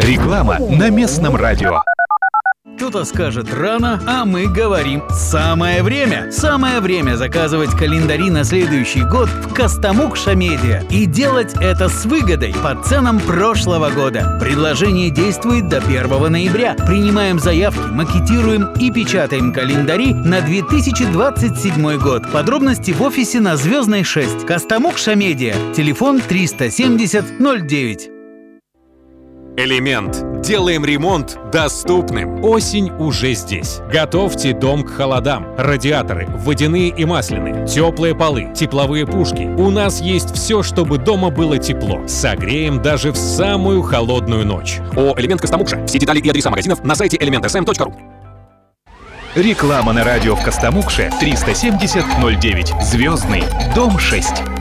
Реклама на местном радио. Кто-то скажет рано, а мы говорим самое время. Самое время заказывать календари на следующий год в Костомукша Медиа. И делать это с выгодой по ценам прошлого года. Предложение действует до 1 ноября. Принимаем заявки, макетируем и печатаем календари на 2027 год. Подробности в офисе на Звездной 6. Костомукша Медиа. Телефон 370 09. Элемент. Делаем ремонт доступным. Осень уже здесь. Готовьте дом к холодам. Радиаторы, водяные и масляные, теплые полы, тепловые пушки. У нас есть все, чтобы дома было тепло. Согреем даже в самую холодную ночь. ООО «Элемент Костомукша». Все детали и адреса магазинов на сайте elementsm.ru. Реклама на радио в Костомукше 370 09. Звездный, дом 6.